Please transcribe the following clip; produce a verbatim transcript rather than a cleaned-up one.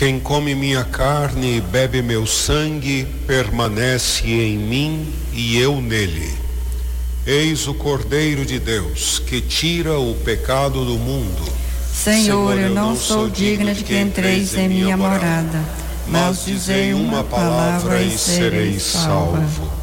Quem come minha carne e bebe meu sangue, permanece em mim e eu nele. Eis o Cordeiro de Deus, que tira o pecado do mundo. Senhor, eu não sou digna de que entreis em minha morada, mas dizei uma palavra e serei salvo.